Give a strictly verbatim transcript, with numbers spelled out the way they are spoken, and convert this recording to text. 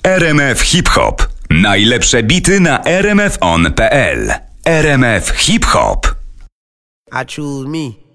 R M F Hip Hop. Najlepsze bity na r m f on kropka p l. R M F Hip Hop. I choose me.